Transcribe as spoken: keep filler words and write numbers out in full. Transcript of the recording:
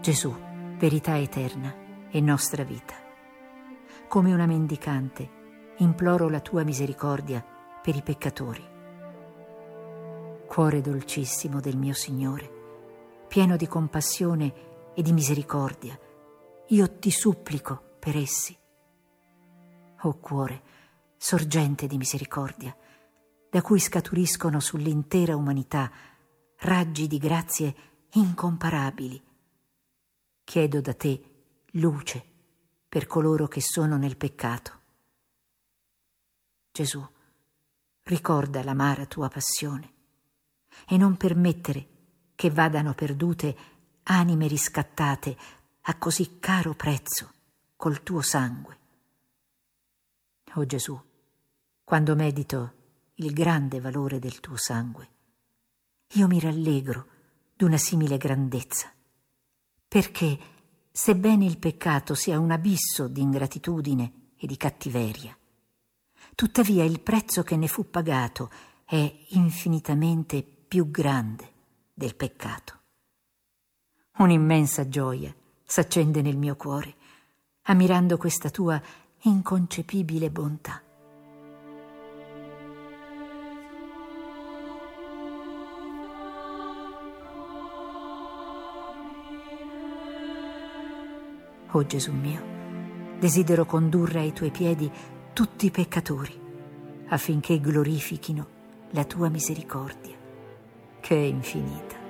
Gesù, verità eterna e nostra vita. Come una mendicante, imploro la tua misericordia per i peccatori. Cuore dolcissimo del mio Signore, pieno di compassione e di misericordia, io ti supplico per essi. O cuore, sorgente di misericordia, da cui scaturiscono sull'intera umanità raggi di grazie incomparabili, chiedo da te luce per coloro che sono nel peccato. Gesù, ricorda l'amara tua passione e non permettere che vadano perdute anime riscattate a così caro prezzo col tuo sangue. O Gesù, quando medito il grande valore del tuo sangue, io mi rallegro d'una simile grandezza, perché, sebbene il peccato sia un abisso di ingratitudine e di cattiveria, tuttavia il prezzo che ne fu pagato è infinitamente più grande del peccato. Un'immensa gioia s'accende nel mio cuore, ammirando questa tua inconcepibile bontà. O Gesù mio, desidero condurre ai tuoi piedi tutti i peccatori, affinché glorifichino la tua misericordia, che è infinita.